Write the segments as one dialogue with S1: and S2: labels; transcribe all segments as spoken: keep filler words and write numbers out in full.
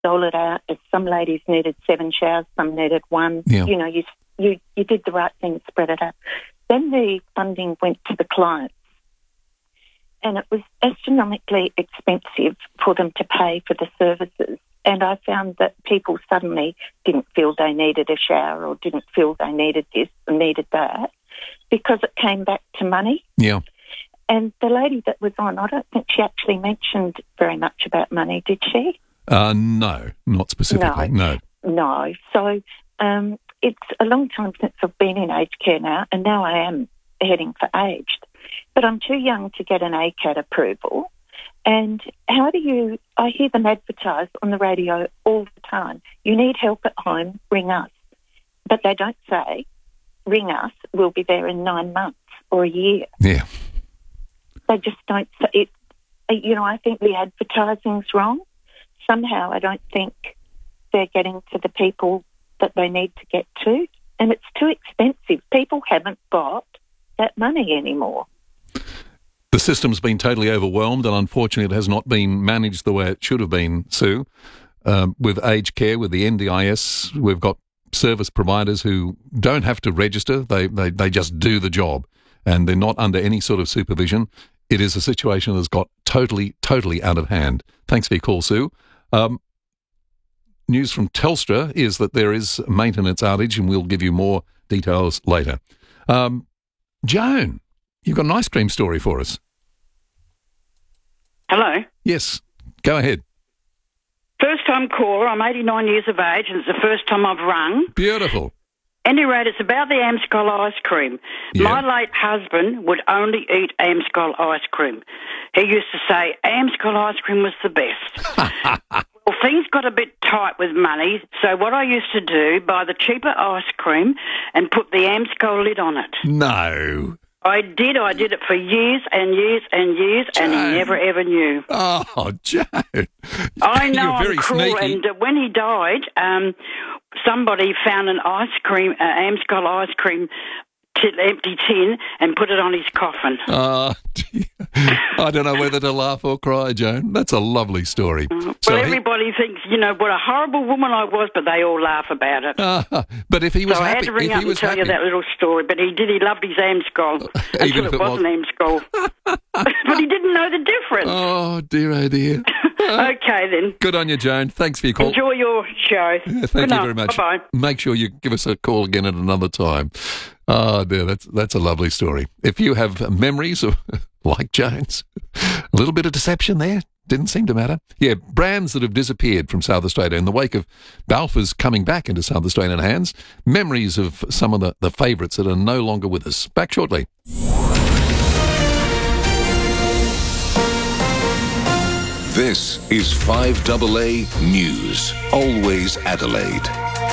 S1: dole it out. If some ladies needed seven showers, some needed one.
S2: Yeah.
S1: You know, you, you, you did the right thing, spread it out. Then the funding went to the clients, and it was astronomically expensive for them to pay for the services. And I found that people suddenly didn't feel they needed a shower or didn't feel they needed this or needed that because it came back to money.
S2: Yeah.
S1: And the lady that was on, I don't think she actually mentioned very much about money, did she?
S2: Uh, no, not specifically, no.
S1: No. no. So um, it's a long time since I've been in aged care now, and now I am heading for aged. But I'm too young to get an A C A D approval. And how do you, I hear them advertise on the radio all the time, you need help at home, ring us. But they don't say, ring us, we'll be there in nine months or a year.
S2: Yeah.
S1: They just don't say it. You know, I think the advertising's wrong. Somehow I don't think they're getting to the people that they need to get to. And it's too expensive. People haven't got that money anymore.
S2: The system's been totally overwhelmed, and unfortunately it has not been managed the way it should have been, Sue. Um, with aged care, with the N D I S, we've got service providers who don't have to register. They, they, they just do the job, and they're not under any sort of supervision. It is a situation that's got totally, totally out of hand. Thanks for your call, Sue. Um, news from Telstra is that there is a maintenance outage, and we'll give you more details later. Um, Joan, you've got an ice cream story for us.
S3: Hello.
S2: Yes, go ahead.
S3: First time caller. I'm eighty-nine years of age, and it's the first time I've rung.
S2: Beautiful.
S3: Any rate, it's about the Amscol ice cream.
S2: Yeah.
S3: My late husband would only eat Amscol ice cream. He used to say Amscol ice cream was the best. Well, things got a bit tight with money, so what I used to do, buy the cheaper ice cream and put the Amscol lid on it.
S2: No.
S3: I did. I did it for years and years and years,
S2: Joan.
S3: and he never ever knew.
S2: Oh, Joan.
S3: I know
S2: You're
S3: I'm
S2: very
S3: cruel,
S2: sneaky.
S3: and uh, when he died, um, somebody found an ice cream, uh, Amscol ice cream, t- empty tin, and put it on his coffin.
S2: Oh, dear. I don't know whether to laugh or cry, Joan. That's a lovely story.
S3: Well,
S2: So he-
S3: everybody thinks, you know, what a horrible woman I was, but they all laugh about it.
S2: Ah, but if he was
S3: so I
S2: happy,
S3: had to ring
S2: if
S3: up
S2: he
S3: and
S2: was
S3: tell
S2: happy,
S3: you that little story, but he did. He loved his Amscol
S2: Even
S3: until
S2: if
S3: it
S2: it
S3: wasn't Amscol. But he didn't know the difference.
S2: oh dear, oh dear.
S3: Okay, then.
S2: Good on you, Joan. Thanks for your call.
S3: Enjoy your show.
S2: Yeah, thank
S3: Good
S2: you
S3: night.
S2: very much.
S3: Bye-bye.
S2: Make sure you give us a call again at another time. Oh dear, that's that's a lovely story. If you have memories of like Joan's, a little bit of deception there. Didn't seem to matter. Yeah, brands that have disappeared from South Australia in the wake of Balfour's coming back into South Australian hands. Memories of some of the, the favourites that are no longer with us. Back shortly.
S4: This is five A A News. Always Adelaide.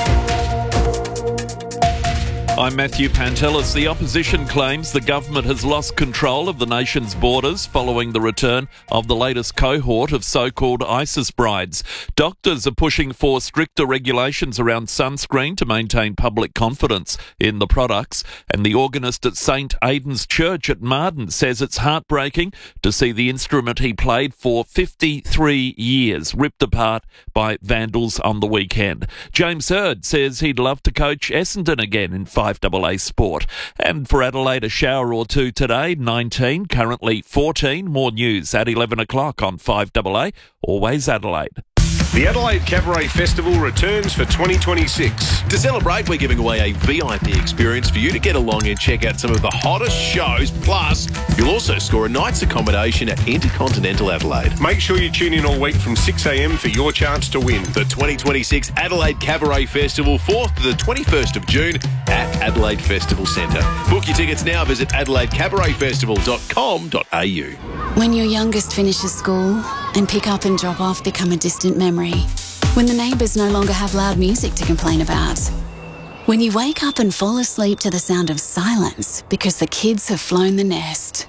S5: I'm Matthew Pantelis. The opposition claims the government has lost control of the nation's borders following the return of the latest cohort of so-called ISIS brides. Doctors are pushing for stricter regulations around sunscreen to maintain public confidence in the products. And the organist at Saint Aidan's Church at Marden says it's heartbreaking to see the instrument he played for fifty-three years ripped apart by vandals on the weekend. James Hurd says he'd love to coach Essendon again in five A A sport. And for Adelaide, a shower or two today, nineteen, currently fourteen. More news at eleven o'clock on five A A, always Adelaide.
S6: The Adelaide Cabaret Festival returns for twenty twenty-six.
S7: To celebrate, we're giving away a V I P experience for you to get along and check out some of the hottest shows. Plus, you'll also score a night's accommodation at Intercontinental Adelaide.
S6: Make sure you tune in all week from six a m for your chance to win.
S7: The twenty twenty-six Adelaide Cabaret Festival, fourth to the twenty-first of June at Adelaide Festival Centre. Book your tickets now. Visit adelaide cabaret festival dot com dot a u.
S8: When your youngest finishes school and pick up and drop off become a distant memory. When the neighbours no longer have loud music to complain about. When you wake up and fall asleep to the sound of silence because the kids have flown the nest.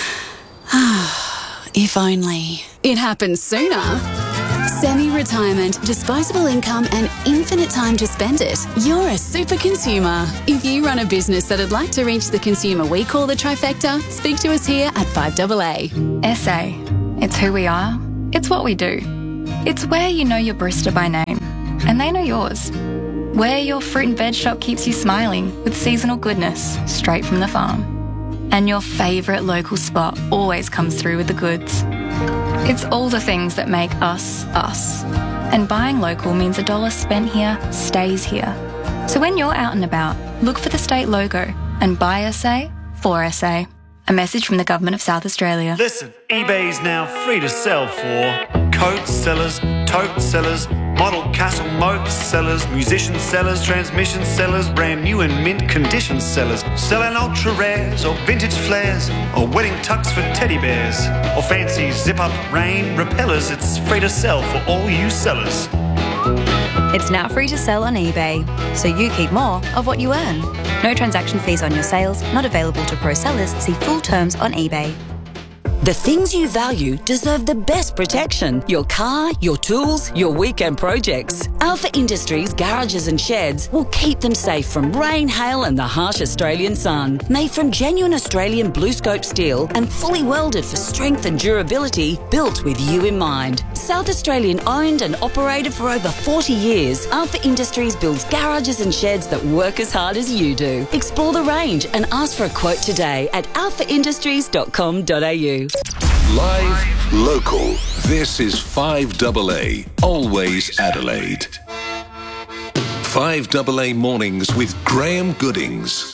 S8: If only it happened sooner. Semi-retirement, disposable income and infinite time to spend it. You're a super consumer. If you run a business that'd like to reach the consumer we call the trifecta, speak to us here at five A A.
S9: S A. It's who we are. It's what we do. It's where you know your barista by name, and they know yours. Where your fruit and veg shop keeps you smiling with seasonal goodness straight from the farm. And your favourite local spot always comes through with the goods. It's all the things that make us, us. And buying local means a dollar spent here stays here. So when you're out and about, look for the state logo and buy S A for S A. A message from the Government of South Australia.
S10: Listen, eBay's now free to sell for coat sellers, tote sellers, model castle moat sellers, musician sellers, transmission sellers, brand new and mint condition sellers, selling ultra rares or vintage flares, or wedding tux for teddy bears, or fancy zip-up rain repellers. It's free to sell for all you sellers.
S11: It's now free to sell on eBay, so you keep more of what you earn. No transaction fees on your sales, not available to pro sellers. See full terms on eBay.
S12: The things you value deserve the best protection. Your car, your tools, your weekend projects. Alpha Industries garages and sheds will keep them safe from rain, hail and the harsh Australian sun. Made from genuine Australian BlueScope steel and fully welded for strength and durability, built with you in mind. South Australian owned and operated for over forty years, Alpha Industries builds garages and sheds that work as hard as you do. Explore the range and ask for a quote today at alpha industries dot com dot a u.
S4: Live, local. This is five double A, always Adelaide. five double A Mornings with Graham Goodings.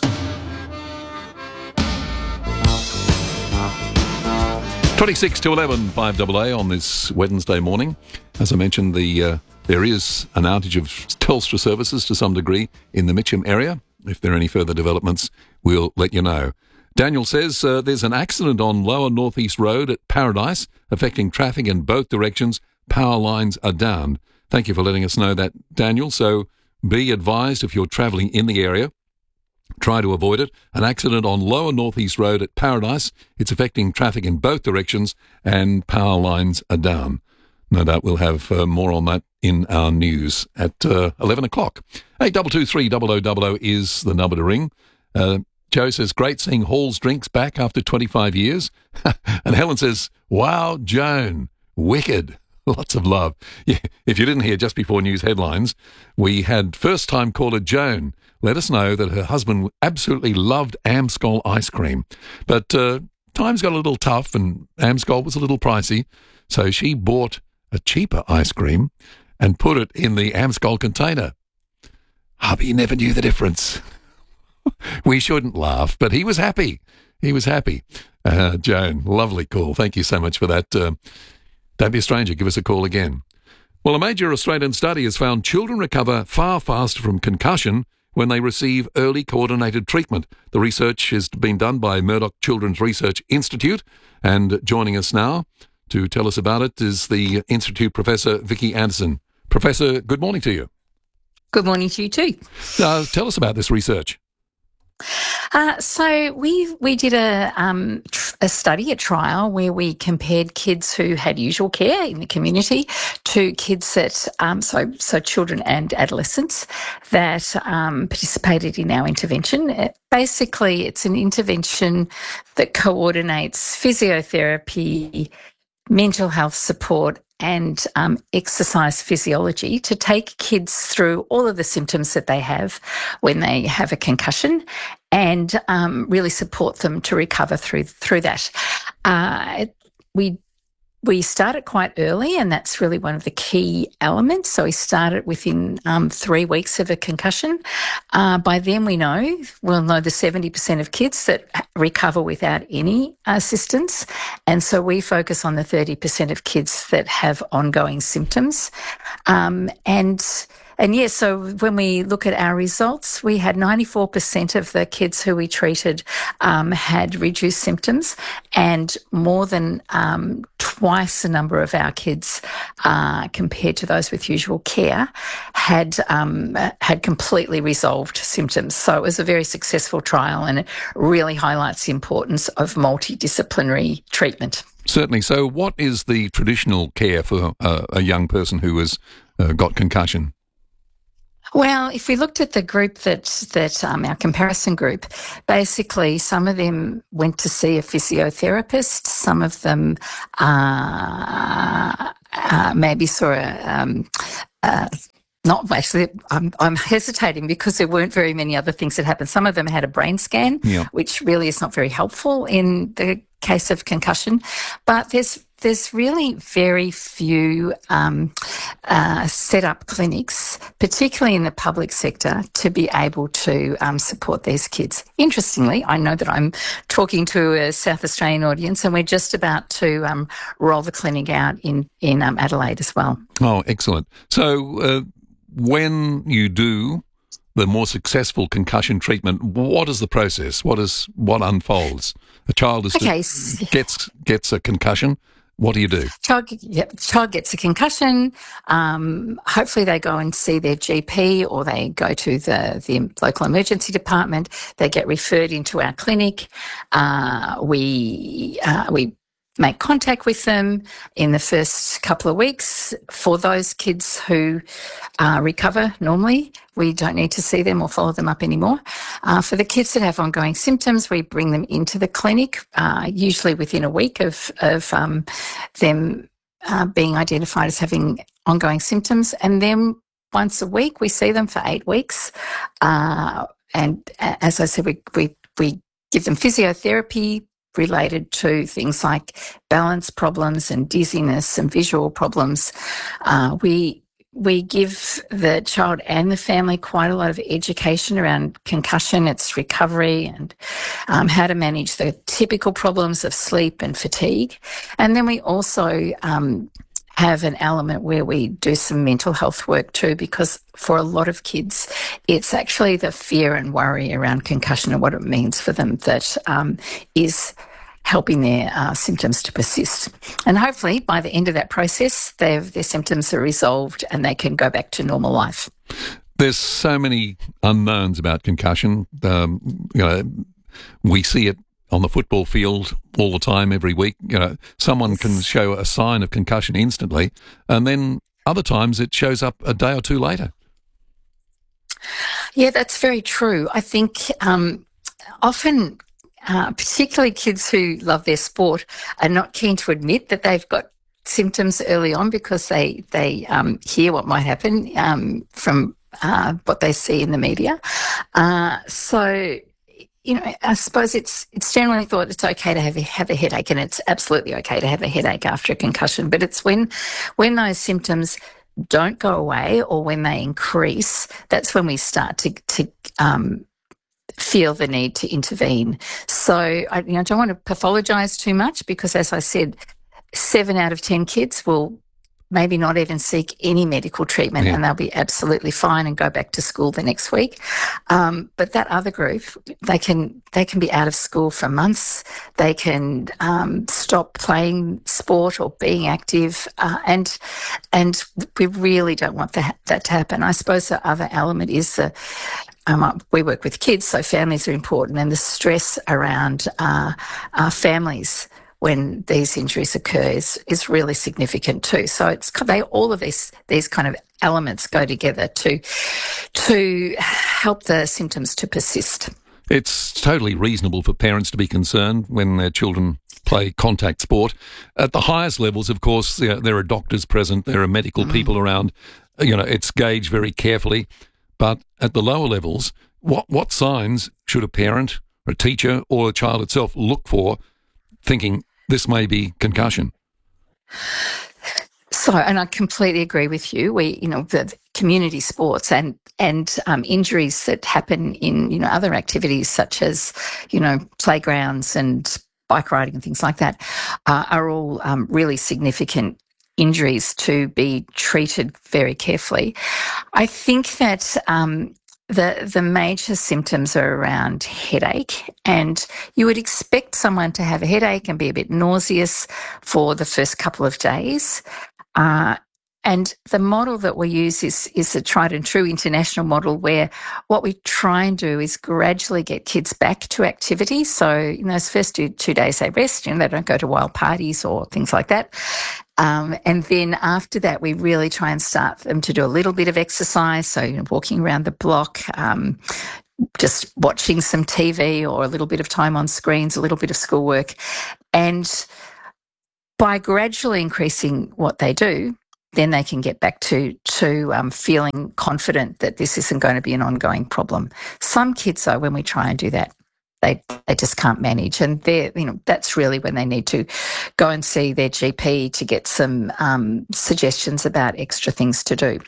S2: twenty-six to eleven, five double A on this Wednesday morning. As I mentioned, the uh, there is an outage of Telstra services to some degree in the Mitcham area. If there are any further developments, we'll let you know. Daniel says uh, there's an accident on Lower North East Road at Paradise affecting traffic in both directions. Power lines are down. Thank you for letting us know that, Daniel. So be advised if you're travelling in the area, try to avoid it. An accident on Lower North East Road at Paradise. It's affecting traffic in both directions and power lines are down. No doubt we'll have uh, more on that in our news at uh, eleven o'clock. eight two two three zero zero zero zero is the number to ring. Uh, Joe says, great seeing Hall's Drinks back after twenty-five years. And Helen says, wow, Joan, wicked. Lots of love. Yeah, if you didn't hear just before news headlines, we had first-time caller Joan let us know that her husband absolutely loved Amscol ice cream. But uh, times got a little tough and Amscol was a little pricey, so she bought a cheaper ice cream and put it in the Amscol container. Hubby never knew the difference. We shouldn't laugh, but he was happy. He was happy. Uh, Joan, lovely call. Thank you so much for that. Uh, don't be a stranger. Give us a call again. Well, a major Australian study has found children recover far faster from concussion when they receive early coordinated treatment. The research has been done by Murdoch Children's Research Institute, and joining us now to tell us about it is the Institute Professor Vicky Anderson. Professor, good morning to you.
S13: Good morning to you too.
S2: Uh, tell us about this research.
S13: Uh, so we we did a um, tr- a study, a trial, where we compared kids who had usual care in the community to kids that um, so so children and adolescents that um, participated in our intervention. It, basically, it's an intervention that coordinates physiotherapy, mental health support, and um, exercise physiology to take kids through all of the symptoms that they have when they have a concussion and um, really support them to recover through through that. Uh, we we started quite early, and that's really one of the key elements. So we started within um, three weeks of a concussion. Uh, by then we know, we'll know the seventy percent of kids that recover without any assistance. And so we focus on the thirty percent of kids that have ongoing symptoms. Um, and And yes, so when we look at our results, we had ninety-four percent of the kids who we treated um, had reduced symptoms, and more than um, twice the number of our kids uh, compared to those with usual care had um, had completely resolved symptoms. So it was a very successful trial, and it really highlights the importance of multidisciplinary treatment.
S2: Certainly. So what is the traditional care for uh, a young person who has uh, got concussion?
S13: Well, if we looked at the group that, that um, our comparison group, basically some of them went to see a physiotherapist, some of them uh, uh, maybe saw a, um, uh, not actually, I'm, I'm hesitating because there weren't very many other things that happened. Some of them had a brain scan,
S2: yeah.
S13: which really is not very helpful in the case of concussion. But there's there's really very few um, uh, set up clinics, particularly in the public sector, to be able to um, support these kids. Interestingly, I know that I'm talking to a South Australian audience, and we're just about to um, roll the clinic out in, in um, Adelaide as well.
S2: Oh, excellent. So uh, when you do the more successful concussion treatment, what is the process? What is what unfolds? A child is
S13: okay.
S2: to, gets gets a concussion. What do you do?
S13: Child, yeah, child gets a concussion. Um, hopefully they go and see their G P, or they go to the, the local emergency department. They get referred into our clinic. Uh, we uh, we make contact with them in the first couple of weeks. For those kids who uh, recover normally, we don't need to see them or follow them up anymore. Uh, for the kids that have ongoing symptoms, we bring them into the clinic, uh, usually within a week of, of um, them uh, being identified as having ongoing symptoms. And then once a week, we see them for eight weeks. Uh, and as I said, we, we, we give them physiotherapy related to things like balance problems and dizziness and visual problems. Uh, we we give the child and the family quite a lot of education around concussion, its recovery, and um, how to manage the typical problems of sleep and fatigue. And then we also um, have an element where we do some mental health work too, because for a lot of kids, it's actually the fear and worry around concussion and what it means for them that um, is helping their uh, symptoms to persist. And hopefully by the end of that process, their symptoms are resolved and they can go back to normal life.
S2: There's so many unknowns about concussion. Um, you know, we see it on the football field all the time, every week. You know, someone can show a sign of concussion instantly, and then other times it shows up a day or two later.
S13: Yeah, that's very true. I think um, often, uh, particularly kids who love their sport, are not keen to admit that they've got symptoms early on because they they um, hear what might happen um, from uh, what they see in the media. Uh, so. You know, I suppose it's it's generally thought it's okay to have a, have a headache, and it's absolutely okay to have a headache after a concussion. But it's when when those symptoms don't go away or when they increase, that's when we start to to um, feel the need to intervene. So I you know, don't want to pathologise too much because, as I said, seven out of ten kids will maybe not even seek any medical treatment, yeah. and they'll be absolutely fine and go back to school the next week. Um, but that other group, they can they can be out of school for months. They can um, stop playing sport or being active, uh, and and we really don't want that, that to happen. I suppose the other element is the Um, we work with kids, so families are important, and the stress around uh, our families when these injuries occur is, is really significant too. So it's they all of these these kind of elements go together to to help the symptoms to persist.
S2: It's totally reasonable for parents to be concerned when their children play contact sport. At the highest levels, of course, there, there are doctors present, there are medical mm. people around. You know, it's gauged very carefully. But at the lower levels, what what signs should a parent, or a teacher, or a child itself look for, thinking this may be concussion?
S13: So, and I completely agree with you. We, you know, the community sports and and um, injuries that happen in, you know, other activities such as, you know, playgrounds and bike riding and things like that uh, are all um, really significant injuries to be treated very carefully. I think that um, the the major symptoms are around headache, and you would expect someone to have a headache and be a bit nauseous for the first couple of days. Uh, and the model that we use is is a tried and true international model where what we try and do is gradually get kids back to activity. So in those first two, two days they rest, you know, they don't go to wild parties or things like that. Um, and then after that, we really try and start them to do a little bit of exercise. So, you know, walking around the block, um, just watching some T V or a little bit of time on screens, a little bit of schoolwork. And by gradually increasing what they do, then they can get back to to um, feeling confident that this isn't going to be an ongoing problem. Some kids, though, when we try and do that, they they just can't manage, and they you know that's really when they need to go and see their G P to get some um, suggestions about extra things to do.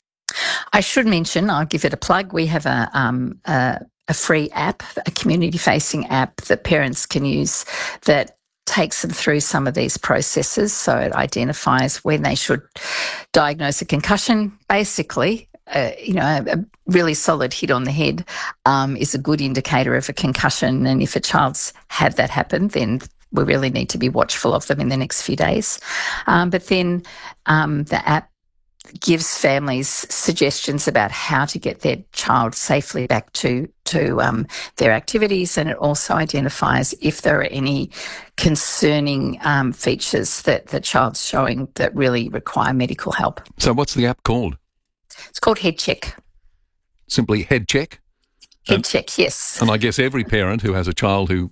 S13: I should mention, I'll give it a plug. We have a um, a, a free app, a community-facing app that parents can use that takes them through some of these processes. So it identifies when they should diagnose a concussion. Basically, uh, you know, a, a really solid hit on the head um, is a good indicator of a concussion. And if a child's had that happen, then we really need to be watchful of them in the next few days. Um, but then um, the app gives families suggestions about how to get their child safely back to to um, their activities, and it also identifies if there are any concerning um, features that the child's showing that really require medical help.
S2: So what's the app called?
S13: It's called Head Check.
S2: Simply Head Check?
S13: Head
S2: and,
S13: Check, yes.
S2: And I guess every parent who has a child who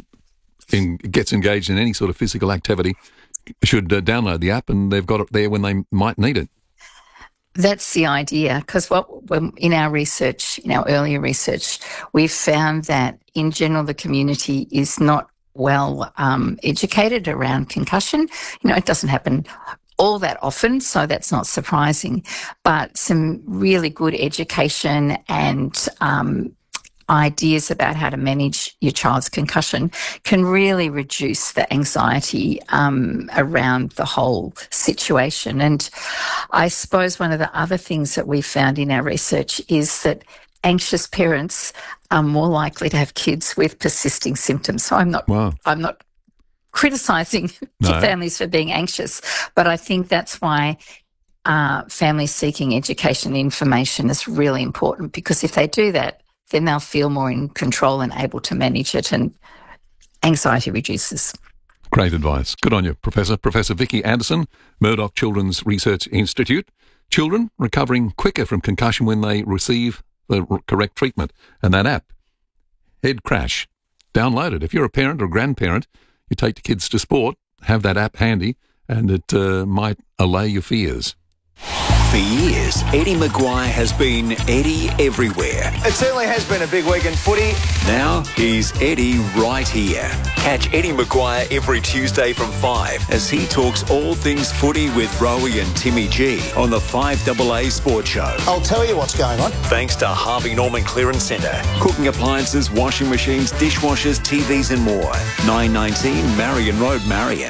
S2: in, gets engaged in any sort of physical activity should uh, download the app, and they've got it there when they might need it.
S13: That's the idea, because what when, in our research, in our earlier research, we've found that in general the community is not well um, educated around concussion. You know, it doesn't happen all that often, so that's not surprising. But some really good education and um, ideas about how to manage your child's concussion can really reduce the anxiety um, around the whole situation. And I suppose one of the other things that we found in our research is that anxious parents are more likely to have kids with persisting symptoms. So I'm not,
S2: wow.
S13: I'm not criticising
S2: no.
S13: families for being anxious, but I think that's why uh, families seeking education and information is really important, because if they do that, then they'll feel more in control and able to manage it, and anxiety reduces.
S2: Great advice. Good on you, Professor. Professor Vicky Anderson, Murdoch Children's Research Institute. Children recovering quicker from concussion when they receive the correct treatment. And that app, Head Crash, download it. If you're a parent or grandparent, you take the kids to sport, have that app handy, and it uh, might allay your fears.
S14: For years, Eddie Maguire has been Eddie everywhere.
S15: It certainly has been a big week in footy.
S14: Now he's Eddie right here. Catch Eddie Maguire every Tuesday from five as he talks all things footy with Rowie and Timmy G on the five A A Sports Show.
S15: I'll tell you what's going on.
S14: Thanks to Harvey Norman Clearance Centre. Cooking appliances, washing machines, dishwashers, T Vs and more. nine nineteen Marion Road, Marion.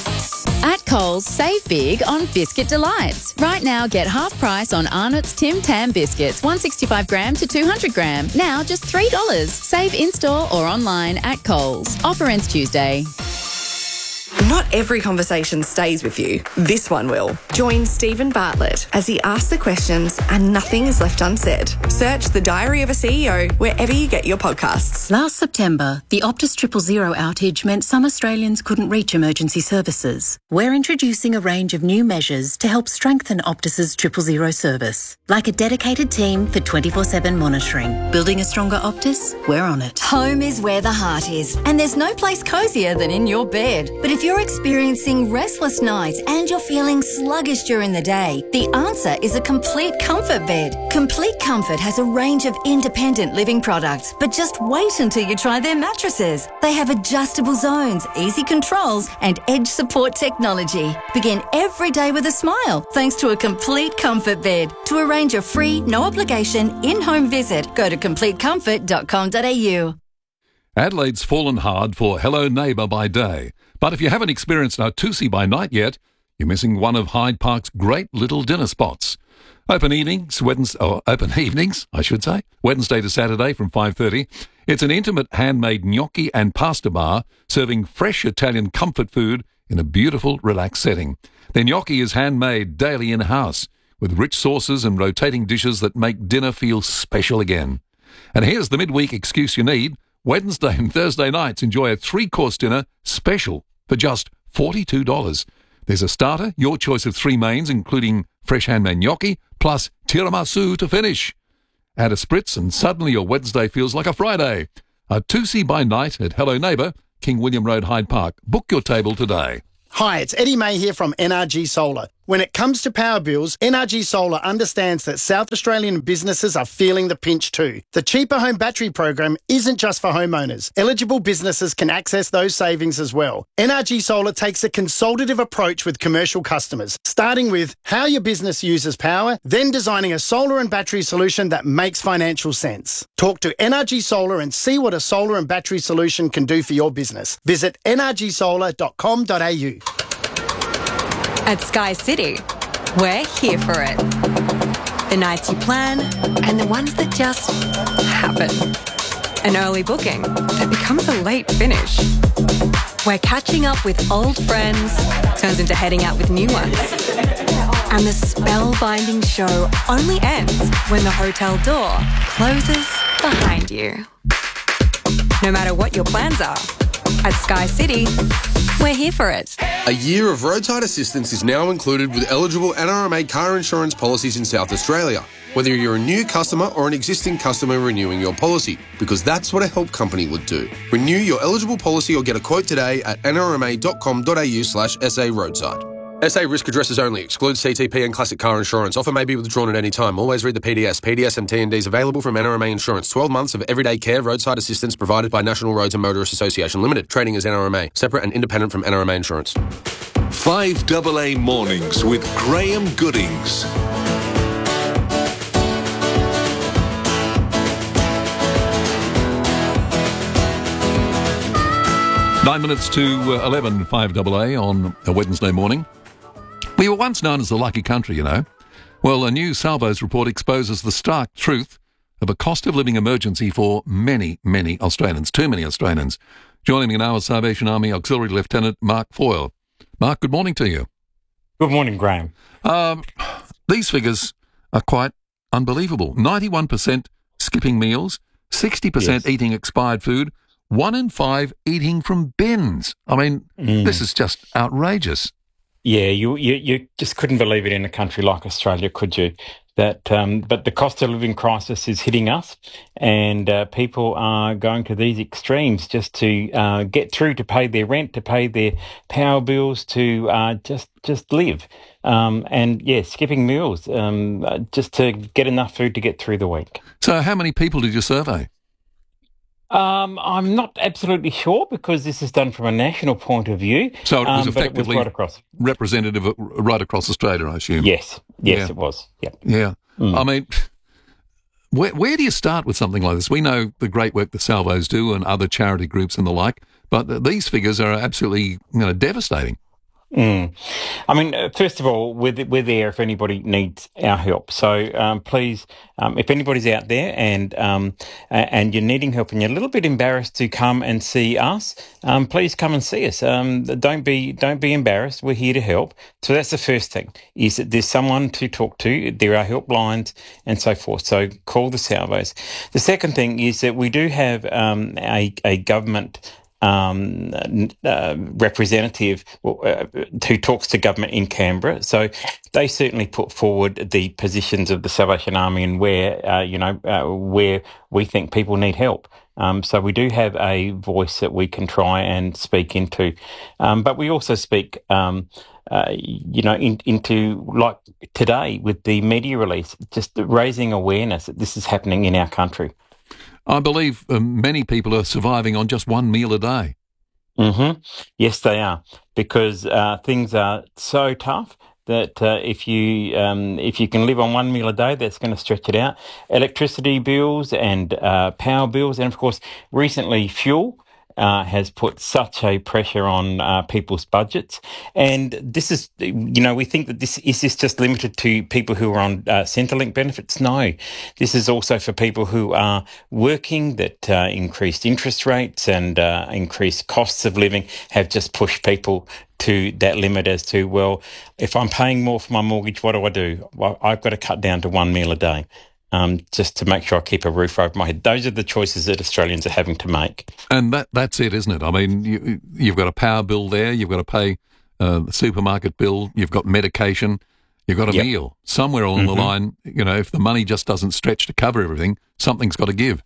S16: At Coles, save big on Biscuit Delights. Right now, get half price on Arnott's Tim Tam biscuits, one sixty-five gram to two hundred gram. Now just three dollars. Save in-store or online at Coles. Offer ends Tuesday.
S17: Not every conversation stays with you. This one will. Join Stephen Bartlett as he asks the questions and nothing is left unsaid. Search The Diary of a C E O wherever you get your podcasts.
S18: Last September, the Optus Triple Zero outage meant some Australians couldn't reach emergency services. We're introducing a range of new measures to help strengthen Optus's Triple Zero service, like a dedicated team for twenty-four seven monitoring. Building a stronger Optus? We're on it.
S19: Home is where the heart is, and there's no place cosier than in your bed. But if you're experiencing restless nights and you're feeling sluggish during the day, the answer is a Complete Comfort bed. Complete Comfort has a range of independent living products, but just wait until you try their mattresses. They have adjustable zones, easy controls, and edge support technology. Begin every day with a smile thanks to a Complete Comfort bed. To arrange a free, no obligation, in-home visit, go to complete comfort dot com dot a u.
S2: Adelaide's fallen hard for Hello Neighbour by day. But if you haven't experienced Artusi by night yet, you're missing one of Hyde Park's great little dinner spots. Open evenings, Wednesday, or open evenings, I should say, Wednesday to Saturday from five thirty. It's an intimate handmade gnocchi and pasta bar serving fresh Italian comfort food in a beautiful, relaxed setting. Their gnocchi is handmade daily in-house with rich sauces and rotating dishes that make dinner feel special again. And here's the midweek excuse you need. Wednesday and Thursday nights, enjoy a three-course dinner special for just forty-two dollars. There's a starter, your choice of three mains, including fresh handmade gnocchi, plus tiramisu to finish. Add a spritz and suddenly your Wednesday feels like a Friday. Artusi by night at Hello Neighbour, King William Road, Hyde Park. Book your table today.
S20: Hi, it's Eddie May here from N R G Solar. When it comes to power bills, N R G Solar understands that South Australian businesses are feeling the pinch too. The Cheaper Home Battery program isn't just for homeowners. Eligible businesses can access those savings as well. N R G Solar takes a consultative approach with commercial customers, starting with how your business uses power, then designing a solar and battery solution that makes financial sense. Talk to N R G Solar and see what a solar and battery solution can do for your business. Visit n r g solar dot com dot a u.
S21: At Sky City, we're here for it. The nights you plan and the ones that just happen. An early booking that becomes a late finish. Where catching up with old friends turns into heading out with new ones. And the spellbinding show only ends when the hotel door closes behind you. No matter what your plans are, at Sky City, we're here for it.
S22: A year of roadside assistance is now included with eligible N R M A car insurance policies in South Australia, whether you're a new customer or an existing customer renewing your policy, because that's what a help company would do. Renew your eligible policy or get a quote today at n r m a dot com dot a u slash s a roadside. S A risk addresses only. Excludes C T P and classic car insurance. Offer may be withdrawn at any time. Always read the P D S. P D S and T N Ds available from N R M A Insurance. twelve months of everyday care roadside assistance provided by National Roads and Motorists Association Limited. Trading as N R M A. Separate and independent from N R M A Insurance.
S4: five double A Mornings with Graham Goodings.
S2: Nine minutes to uh, eleven, five double A on a Wednesday morning. We were once known as the lucky country, you know. Well, a new Salvos report exposes the stark truth of a cost of living emergency for many, many Australians, too many Australians. Joining me now is Salvation Army Auxiliary Lieutenant Mark Foyle. Mark, good morning to you.
S23: Good morning, Graham.
S2: Um, these figures are quite unbelievable. ninety-one percent skipping meals, sixty percent yes. eating expired food, one in five eating from bins. I mean, mm. this is just outrageous.
S23: Yeah, you, you you just couldn't believe it in a country like Australia, could you? That, um, but the cost of living crisis is hitting us, and uh, people are going to these extremes just to uh, get through, to pay their rent, to pay their power bills, to uh, just just live. Um, and yeah, skipping meals um, just to get enough food to get through the week.
S2: So, how many people did you survey?
S23: Um, I'm not absolutely sure because this is done from a national point of view.
S2: So it was
S23: um,
S2: effectively
S23: it was right across.
S2: representative of, right across Australia, I assume.
S23: Yes, yes,
S2: yeah.
S23: it was. Yep.
S2: Yeah,
S23: mm.
S2: I mean, where where do you start with something like this? We know the great work the Salvos do and other charity groups and the like, but these figures are absolutely, you know, devastating.
S23: Mm. I mean, uh, first of all, we're, we're there if anybody needs our help. So um, please, um, if anybody's out there and um, and you're needing help and you're a little bit embarrassed to come and see us, um, please come and see us. Um, don't be don't be embarrassed. We're here to help. So that's the first thing, is that there's someone to talk to. There are helplines and so forth. So call the Salvos. The second thing is that we do have um, a, a government Um, uh, representative uh, who talks to government in Canberra. So they certainly put forward the positions of the Salvation Army and where, uh, you know, uh, where we think people need help. Um, so we do have a voice that we can try and speak into. Um, but we also speak, um, uh, you know, in, into like today with the media release, just raising awareness that this is happening in our country.
S2: I believe uh, many people are surviving on just one meal a day.
S23: Mm-hmm. Yes, they are, because uh, things are so tough that uh, if you um, if you can live on one meal a day, that's going to stretch it out. Electricity bills and uh, power bills, and of course, recently fuel Uh, has put such a pressure on uh, people's budgets. And this is, you know, we think that this is this just limited to people who are on uh, Centrelink benefits? No. This is also for people who are working, that uh, increased interest rates and uh, increased costs of living have just pushed people to that limit as to, well, if I'm paying more for my mortgage, what do I do? Well, I've got to cut down to one meal a day. Um, just to make sure I keep a roof over my head. Those are the choices that Australians are having to make.
S2: And that that's it, isn't it? I mean, you, you've got a power bill there, you've got to pay uh, the supermarket bill, you've got medication, you've got a
S23: yep.
S2: meal. Somewhere along mm-hmm. the line, you know, if the money just doesn't stretch to cover everything, something's got to give.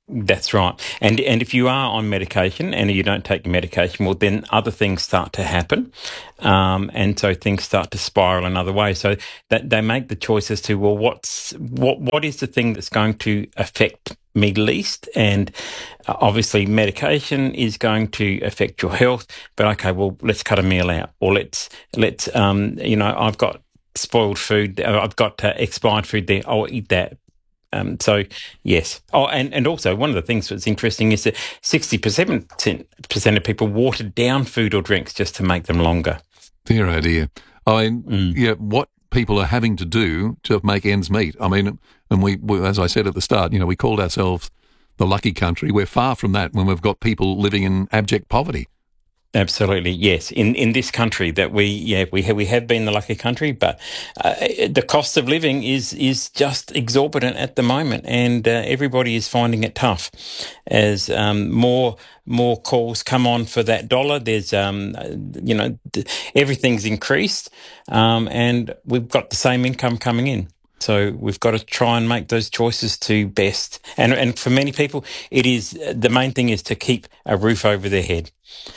S23: That's right. And and if you are on medication and you don't take your medication, well, then other things start to happen. Um, and so things start to spiral another way. So that they make the choice as to, well, what's what what is the thing that's going to affect me least? And uh, obviously medication is going to affect your health. But okay, well, let's cut a meal out, or let's let's um, you know, I've got spoiled food, I've got uh, expired food there, I'll eat that. Um, so, yes. Oh, and, and also one of the things that's interesting is that sixty percent of people watered down food or drinks just to make them longer.
S2: Dear, oh dear. I mean, mm. yeah, what people are having to do to make ends meet. I mean, and we, we, as I said at the start, you know, we called ourselves the lucky country. We're far from that when we've got people living in abject poverty.
S23: Absolutely, yes. In in this country, that we yeah we have, we have been the lucky country, but uh, the cost of living is is just exorbitant at the moment, and uh, everybody is finding it tough. As um, more more calls come on for that dollar, there's um you know everything's increased, um, and we've got the same income coming in. So we've got to try and make those choices to best, and and for many people, it is the main thing is to keep a roof over their head.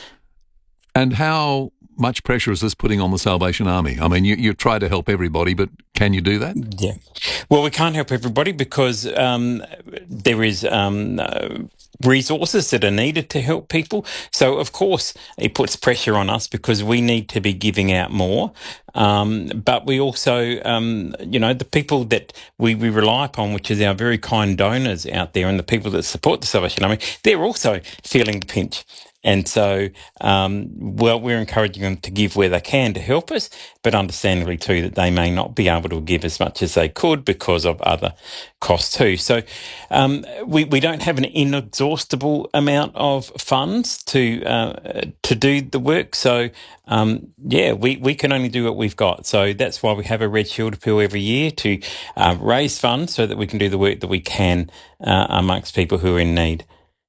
S2: And how much pressure is this putting on the Salvation Army? I mean, you, you try to help everybody, but can you do that?
S23: Yeah. Well, we can't help everybody because um, there is um, uh, resources that are needed to help people. So, of course, it puts pressure on us because we need to be giving out more. Um, but we also, um, you know, the people that we, we rely upon, which is our very kind donors out there and the people that support the Salvation Army, they're also feeling the pinch. And so, um, well, we're encouraging them to give where they can to help us, but understandably too that they may not be able to give as much as they could because of other costs too. So um, we, we don't have an inexhaustible amount of funds to uh, to do the work. So, um, yeah, we, we can only do what we've got. So that's why we have a Red Shield appeal every year to uh, raise funds so that we can do the work that we can uh, amongst people who are in need.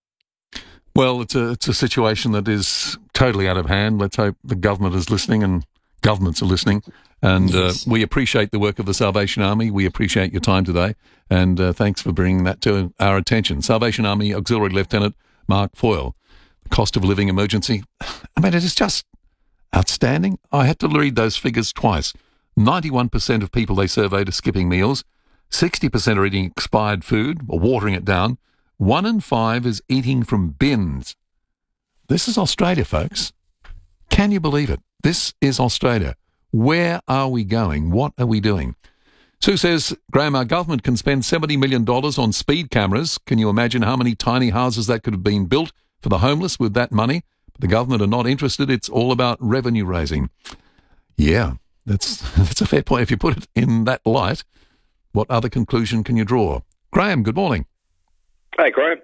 S2: Well, it's a it's a situation that is totally out of hand. Let's hope the government is listening and governments are listening. And yes. uh, we appreciate the work of the Salvation Army. We appreciate your time today. And uh, thanks for bringing that to our attention. Salvation Army Auxiliary Lieutenant Mark Foyle. The cost of living emergency. I mean, it is just outstanding. I had to read those figures twice. ninety-one percent of people they surveyed are skipping meals. sixty percent are eating expired food or watering it down. One in five is eating from bins. This is Australia, folks. Can you believe it? This is Australia. Where are we going? What are we doing? Sue says, Graham, our government can spend seventy million dollars on speed cameras. Can you imagine how many tiny houses that could have been built for the homeless with that money? But the government are not interested. It's all about revenue raising. Yeah, that's, that's a fair point. If you put it in that light, what other conclusion can you draw? Graham, good morning.
S1: Hey, Graham.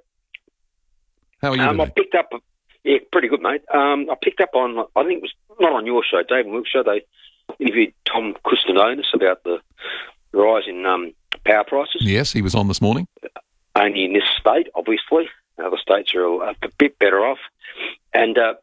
S2: How are you
S1: um, I picked up, yeah, pretty good, mate. Um, I picked up on, I think it was not on your show, Dave and Wilk's show, they interviewed Tom Kustadonis about the rise in um, power prices.
S2: Yes, he was on this morning.
S1: Only in this state, obviously. Other states are a, a bit better off. And uh,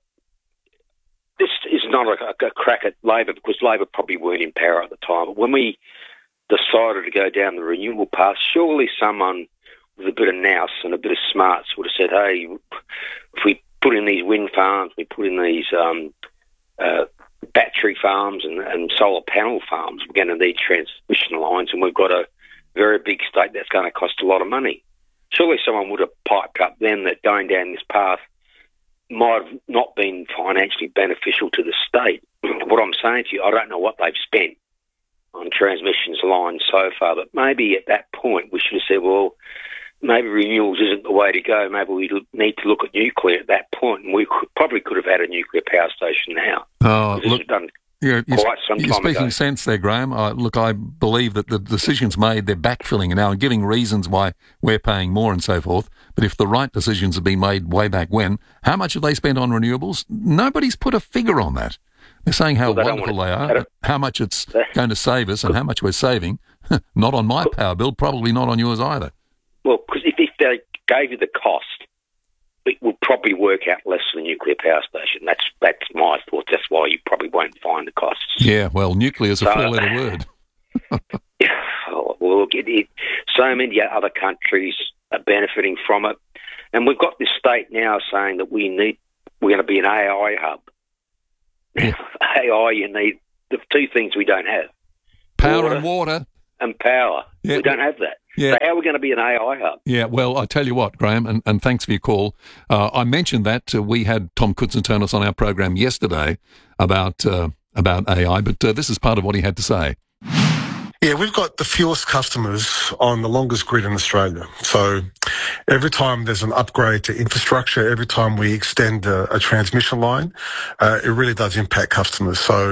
S1: this is not a, a crack at Labor because Labor probably weren't in power at the time. But when we decided to go down the renewable path, surely someone with a bit of nous and a bit of smarts would have said, hey, if we put in these wind farms, we put in these um, uh, battery farms and, and solar panel farms, we're going to need transmission lines, and we've got a very big state that's going to cost a lot of money. Surely someone would have piped up then that going down this path might have not been financially beneficial to the state. What I'm saying to you, I don't know what they've spent on transmissions lines so far, but maybe at that point we should have said, well, maybe renewables isn't the way to go. Maybe we need to look at nuclear at that point, and we could, probably could have had a nuclear power station now.
S2: Oh, look,
S1: done
S2: you're, you're,
S1: quite some
S2: you're
S1: time
S2: speaking
S1: ago.
S2: sense there, Graham. Uh, look, I believe that the decisions made, they're backfilling now and giving reasons why we're paying more and so forth. But if the right decisions have been made way back when, how much have they spent on renewables? Nobody's put a figure on that. They're saying how
S1: well, they
S2: wonderful they,
S1: they
S2: are, how much it's going to save us and how much we're saving. Not on my power bill, probably not on yours either.
S1: Well, because if, if they gave you the cost, it would probably work out less than a nuclear power station. That's that's my thoughts. That's why you probably won't find the costs.
S2: Yeah, well, nuclear is a
S1: So-
S2: four-letter word.
S1: Oh, well, look, it, it, so many other countries are benefiting from it. And we've got this state now saying that we need, we're going to be an A I hub.
S2: Yeah.
S1: A I, you need the two things we don't have.
S2: Power
S1: water
S2: and water.
S1: And power.
S2: Yeah.
S1: We don't have that.
S2: Yeah.
S1: So how are we going to be an A I hub?
S2: Yeah, well, I tell you what, Graham, and, and thanks for your call. Uh, I mentioned that uh, we had Tom Kutzentonis on our program yesterday about uh, about A I, but uh, this is part of what he had to say.
S3: Yeah, we've got the fewest customers on the longest grid in Australia. So every time there's an upgrade to infrastructure, every time we extend a, a transmission line, uh, it really does impact customers. So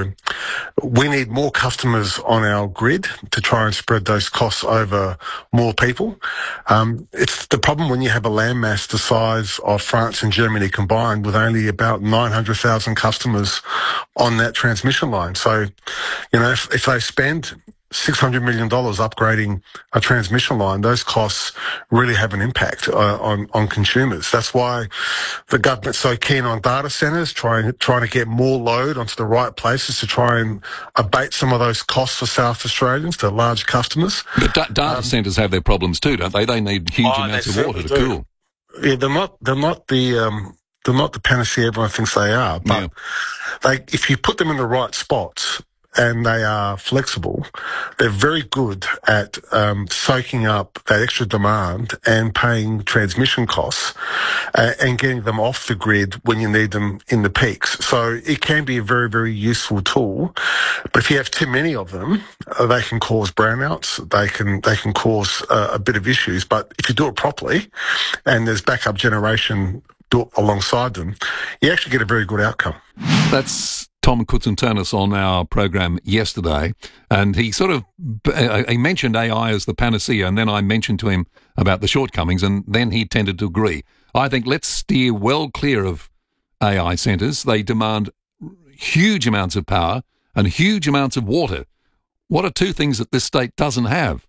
S3: we need more customers on our grid to try and spread those costs over more people. Um, it's the problem when you have a landmass the size of France and Germany combined with only about nine hundred thousand customers on that transmission line. So, you know, if, if they spend six hundred million dollars upgrading a transmission line, those costs really have an impact uh, on, on consumers. That's why the government's so keen on data centres, trying, trying to get more load onto the right places to try and abate some of those costs for South Australians, to large customers.
S2: But da- data um, centres have their problems too, don't they? They need huge
S3: oh,
S2: amounts of water to
S3: do.
S2: cool.
S3: Yeah, they're not, they're not the... Um, they're not the panacea everyone thinks they are, but yeah. they, if you put them in the right spots, and they are flexible, they're very good at um, soaking up that extra demand and paying transmission costs uh, and getting them off the grid when you need them in the peaks. So it can be a very, very useful tool. But if you have too many of them, uh, they can cause brownouts. They can they can cause uh, a bit of issues. But if you do it properly and there's backup generation built alongside them, you actually get a very good outcome.
S2: That's Tom Kutzentonis on our program yesterday, and he sort of uh, he mentioned A I as the panacea, and then I mentioned to him about the shortcomings, and then he tended to agree. I think let's steer well clear of A I centres. They demand huge amounts of power and huge amounts of water. What are two things that this state doesn't have?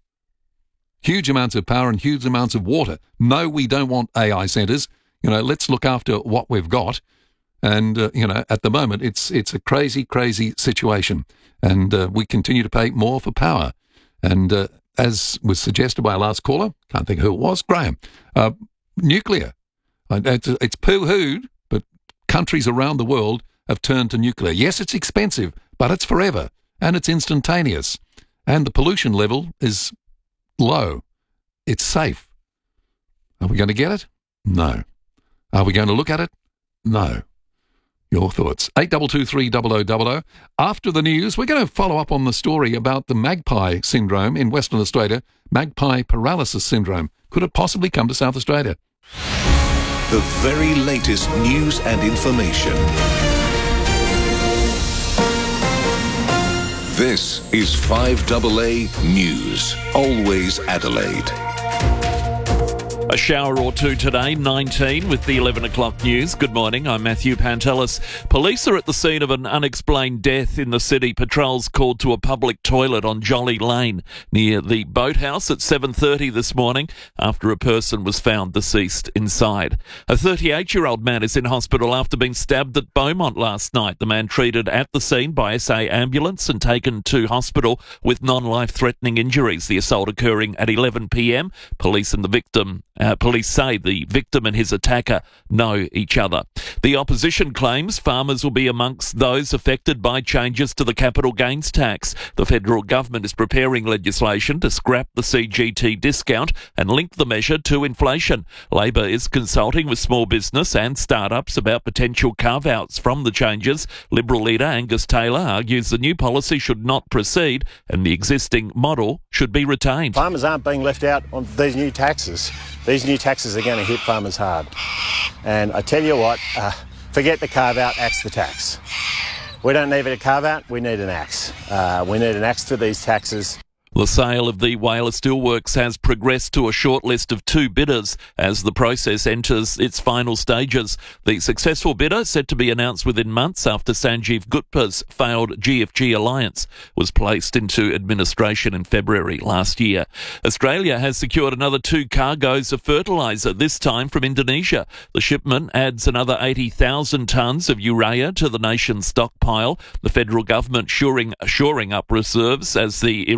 S2: Huge amounts of power and huge amounts of water. No, we don't want A I centres. You know, let's look after what we've got. And, uh, you know, at the moment, it's it's a crazy, crazy situation. And uh, we continue to pay more for power. And uh, as was suggested by our last caller, can't think who it was, Graham, uh, nuclear. It's, it's poo-hooed, but countries around the world have turned to nuclear. Yes, it's expensive, but it's forever. And it's instantaneous. And the pollution level is low. It's safe. Are we going to get it? No. Are we going to look at it? No. Your thoughts. eight two two three zero zero zero zero. After the news, we're going to follow up on the story about the magpie syndrome in Western Australia, magpie paralysis syndrome. Could it possibly come to South Australia?
S4: The very latest news and information. This is five A A News. Always Adelaide.
S5: A shower or two today, nineteen, with the eleven o'clock news. Good morning, I'm Matthew Pantelis. Police are at the scene of an unexplained death in the city. Patrols called to a public toilet on Jolly Lane near the boathouse at seven thirty this morning after a person was found deceased inside. A thirty-eight-year-old man is in hospital after being stabbed at Beaumont last night. The man treated at the scene by S A ambulance and taken to hospital with non-life-threatening injuries. The assault occurring at eleven p.m. Police and the victim Uh, police say the victim and his attacker know each other. The opposition claims farmers will be amongst those affected by changes to the capital gains tax. The federal government is preparing legislation to scrap the C G T discount and link the measure to inflation. Labor is consulting with small business and startups about potential carve-outs from the changes. Liberal leader Angus Taylor argues the new policy should not proceed and the existing model should be retained.
S6: Farmers aren't being left out on these new taxes. These new taxes are going to hit farmers hard. And I tell you what, uh, forget the carve-out, axe the tax. We don't need a carve-out, we need an axe. Uh, we need an axe to these taxes.
S5: The sale of the Whyalla Steelworks has progressed to a short list of two bidders as the process enters its final stages. The successful bidder, set to be announced within months after Sanjeev Gupta's failed G F G alliance was placed into administration in February last year. Australia has secured another two cargoes of fertiliser, this time from Indonesia. The shipment adds another eighty thousand tonnes of urea to the nation's stockpile. The federal government shoring, shoring up reserves as the Iranian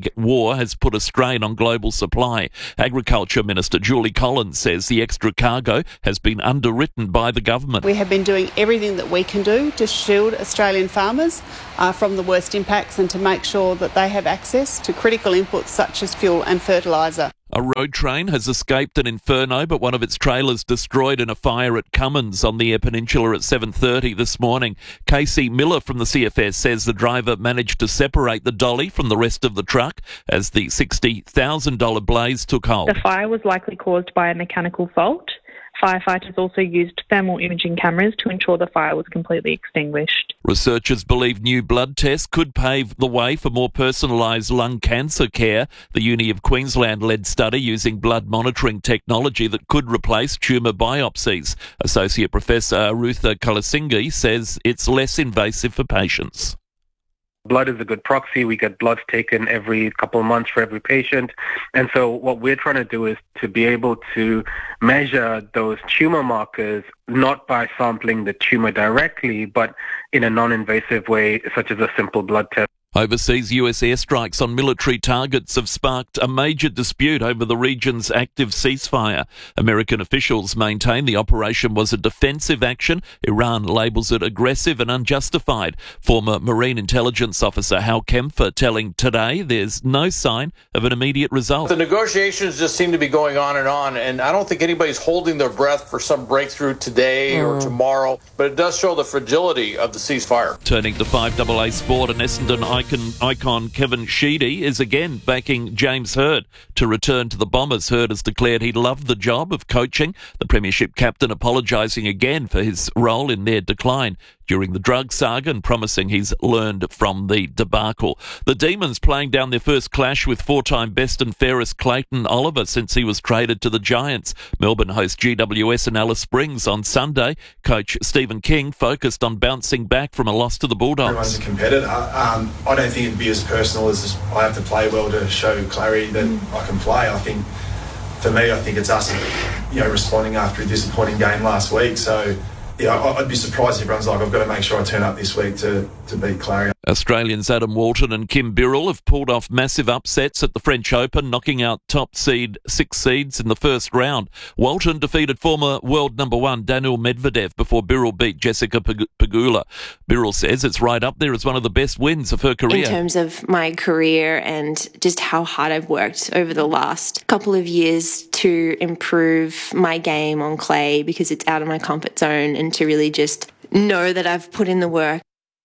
S5: ag war has put a strain on global supply. Agriculture Minister Julie Collins says the extra cargo has been underwritten by the government.
S7: We have been doing everything that we can do to shield Australian farmers uh, from the worst impacts and to make sure that they have access to critical inputs such as fuel and fertiliser.
S5: A road train has escaped an inferno, but one of its trailers destroyed in a fire at Cummins on the Eyre Peninsula at seven thirty this morning. Casey Miller from the C F S says the driver managed to separate the dolly from the rest of the truck as the sixty thousand dollars blaze took hold.
S8: The fire was likely caused by a mechanical fault. Firefighters also used thermal imaging cameras to ensure the fire was completely extinguished.
S5: Researchers believe new blood tests could pave the way for more personalised lung cancer care. The Uni of Queensland-led study using blood monitoring technology that could replace tumour biopsies. Associate Professor Arutha Kalasingi says it's less invasive for patients.
S9: Blood is a good proxy. We get bloods taken every couple of months for every patient. And so what we're trying to do is to be able to measure those tumour markers, not by sampling the tumour directly, but in a non-invasive way, such as a simple blood test.
S5: Overseas U S airstrikes on military targets have sparked a major dispute over the region's active ceasefire. American officials maintain the operation was a defensive action. Iran labels it aggressive and unjustified. Former Marine Intelligence Officer Hal Kempfer telling Today there's no sign of an immediate result.
S24: The negotiations just seem to be going on and on, and I don't think anybody's holding their breath for some breakthrough today mm. or tomorrow, but it does show the fragility of the ceasefire.
S5: Turning to five A A Sport, and Essendon icon Icon Kevin Sheedy is again backing James Hird to return to the Bombers. Hird has declared he loved the job of coaching. The Premiership captain apologising again for his role in their decline during the drug saga and promising he's learned from the debacle. The Demons playing down their first clash with four-time best and fairest Clayton Oliver since he was traded to the Giants. Melbourne host G W S and Alice Springs on Sunday. Coach Stephen King focused on bouncing back from a loss to the Bulldogs.
S25: Everyone's a competitor. Um, I don't think it'd be as personal as just, I have to play well to show clarity that I can play. I think, for me, I think it's us, you know, responding after a disappointing game last week. So, yeah, I'd be surprised if everyone's like, I've got to make sure I turn up this week to, to beat Clarion.
S5: Australians Adam Walton and Kim Birrell have pulled off massive upsets at the French Open, knocking out top seed six seeds in the first round. Walton defeated former world number one Daniil Medvedev before Birrell beat Jessica Pegula. Birrell says it's right up there as one of the best wins of her career.
S26: In terms of my career and just how hard I've worked over the last couple of years to improve my game on clay because it's out of my comfort zone, and to really just know that I've put in the work.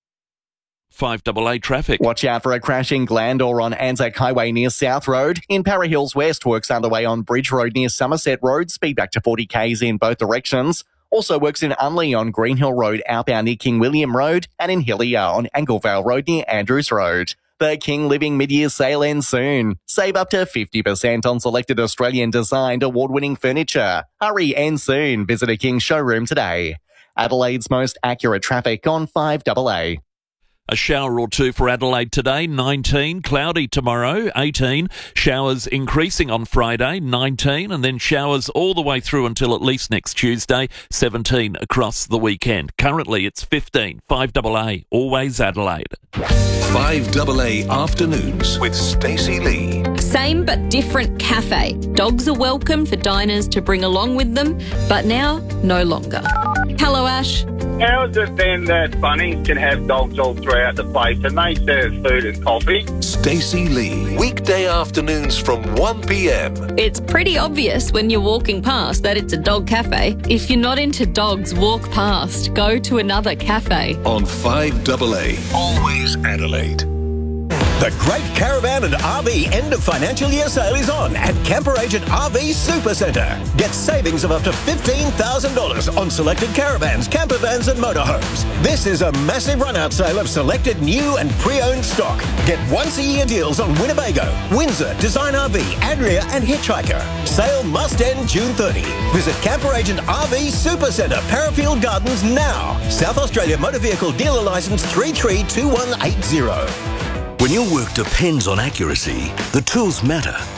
S5: five A A traffic.
S27: Watch out for a crash in Glandore on Anzac Highway near South Road. In Para Hills West, works underway on Bridge Road near Somerset Road. Speed back to forty k's in both directions. Also works in Unley on Greenhill Road outbound near King William Road, and in Hillier on Anglevale Road near Andrews Road. The King Living mid-year sale ends soon. Save up to fifty percent on selected Australian-designed award-winning furniture. Hurry, ends soon. Visit a King showroom today. Adelaide's most accurate traffic on five A A.
S5: A shower or two for Adelaide today, nineteen. Cloudy tomorrow, eighteen. Showers increasing on Friday, nineteen. And then showers all the way through until at least next Tuesday, seventeen across the weekend. Currently it's fifteen. five A A, always Adelaide.
S4: five A A Afternoons with Stacey Lee.
S28: Same but different cafe. Dogs are welcome for diners to bring along with them, but now no longer. Hello, Ash.
S29: How is it then that Bunnings can have dogs all throughout the place and they serve food and coffee?
S4: Stacey Lee, weekday afternoons from one p m.
S28: It's pretty obvious when you're walking past that it's a dog cafe. If you're not into dogs, walk past. Go to another cafe.
S4: On five A A, always Adelaide.
S30: The Great Caravan and R V end of financial year sale is on at Camper Agent R V Supercentre. Get savings of up to fifteen thousand dollars on selected caravans, camper vans and motorhomes. This is a massive run-out sale of selected new and pre-owned stock. Get once-a-year deals on Winnebago, Windsor, Design R V, Adria and Hitchhiker. Sale must end June thirtieth. Visit Camper Agent R V Supercentre, Parafield Gardens now. South Australia Motor Vehicle Dealer Licence three three two one eight zero.
S31: When your work depends on accuracy, the tools matter.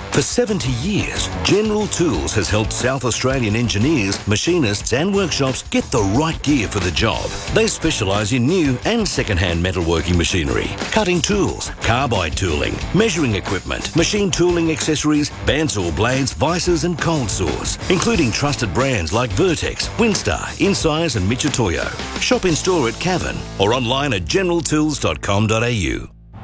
S10: For seventy years, General Tools has helped South Australian engineers, machinists and workshops get the right gear for the job. They specialise in new and second-hand metalworking machinery, cutting tools, carbide tooling, measuring equipment, machine tooling accessories, bandsaw blades, vices and cold saws, including trusted brands like Vertex, Winstar, Insize and Michitoyo. Shop in store at Cavan or online at general tools dot com dot a u.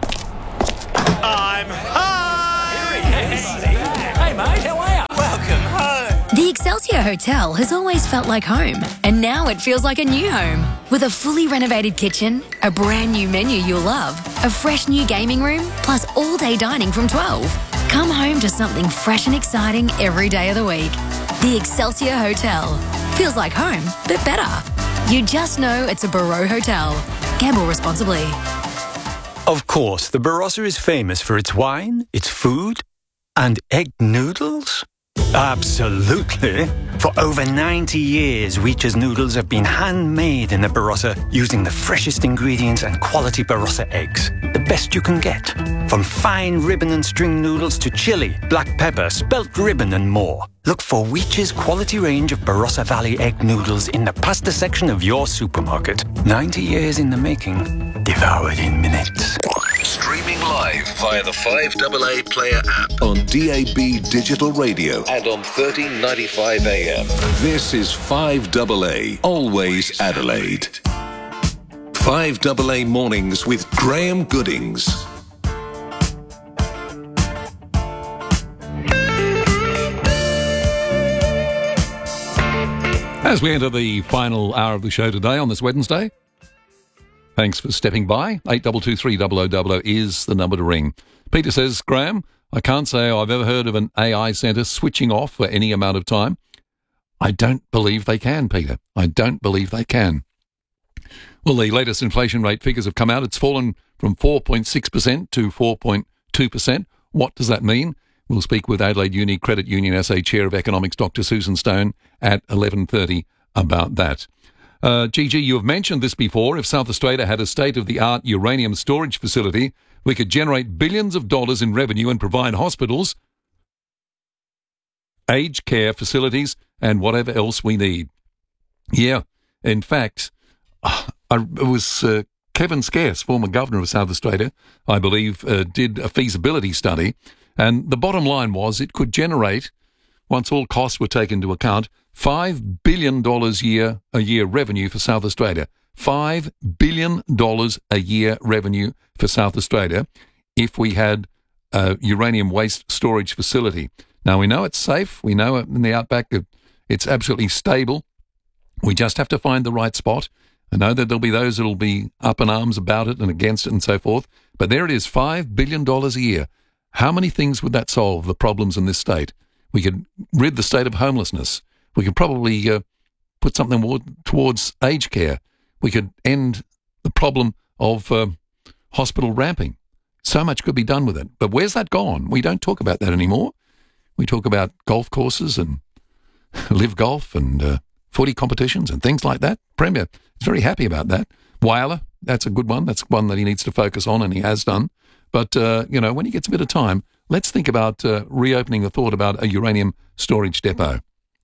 S11: I'm home! Here he is. Hey, mate, how are you? Welcome home.
S12: The Excelsior Hotel has always felt like home, and now it feels like a new home. With a fully renovated kitchen, a brand new menu you'll love, a fresh new gaming room, plus all-day dining from twelve. Come home to something fresh and exciting every day of the week. The Excelsior Hotel. Feels like home, but better. You just know it's a Barreau Hotel. Gamble responsibly.
S13: Of course, the Barossa is famous for its wine, its food, and egg noodles. Absolutely. For over ninety years, Weech's noodles have been handmade in the Barossa using the freshest ingredients and quality Barossa eggs. The best you can get. From fine ribbon and string noodles to chili, black pepper, spelt ribbon and more. Look for Weech's quality range of Barossa Valley egg noodles in the pasta section of your supermarket. ninety years in the making, devoured in minutes.
S4: Streaming live via the five A A Player app on D A B Digital Radio and on thirteen ninety-five A M. This is five A A, always Adelaide. five A A Mornings with Graham Goodings.
S2: As we enter the final hour of the show today on this Wednesday, thanks for stepping by. eight two two three zero zero zero zero is the number to ring. Peter says, Graham, I can't say I've ever heard of an A I centre switching off for any amount of time. I don't believe they can, Peter. I don't believe they can. Well, the latest inflation rate figures have come out. It's fallen from four point six percent to four point two percent. What does that mean? We'll speak with Adelaide Uni Credit Union S A Chair of Economics, Doctor Susan Stone, at eleven thirty about that. Uh, Gigi, you have mentioned this before. If South Australia had a state-of-the-art uranium storage facility, we could generate billions of dollars in revenue and provide hospitals, aged care facilities, and whatever else we need. Yeah, in fact, I, it was uh, Kevin Scarce, former governor of South Australia, I believe, uh, did a feasibility study. And the bottom line was it could generate, once all costs were taken into account, five billion dollars a year, a year revenue for South Australia. five billion dollars a year revenue for South Australia if we had a uranium waste storage facility. Now, we know it's safe. We know in the outback that it's absolutely stable. We just have to find the right spot. I know that there'll be those that will be up in arms about it and against it and so forth. But there it is, five billion dollars a year. How many things would that solve, the problems in this state? We could rid the state of homelessness. We could probably uh, put something more towards aged care. We could end the problem of uh, hospital ramping. So much could be done with it. But where's that gone? We don't talk about that anymore. We talk about golf courses and live golf and uh, footy competitions and things like that. Premier is very happy about that. Whyalla, that's a good one. That's one that he needs to focus on, and he has done. But, uh, you know, when he gets a bit of time, let's think about uh, reopening the thought about a uranium storage depot.